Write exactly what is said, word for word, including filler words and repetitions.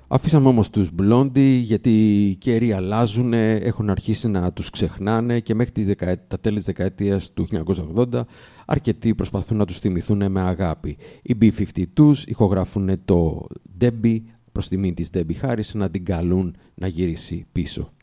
Αφήσαμε όμως τους Blondie γιατί οι καιροί αλλάζουν, έχουν αρχίσει να τους ξεχνάνε και μέχρι τη δεκα... τα τέλη της δεκαετίας του χίλια εννιακόσια ογδόντα αρκετοί προσπαθούν να τους θυμηθούν με αγάπη. Οι μπι φιφτί δύο ηχογραφούν το Debbie προς τιμή της Debbie Harris να την καλούν να γυρίσει πίσω.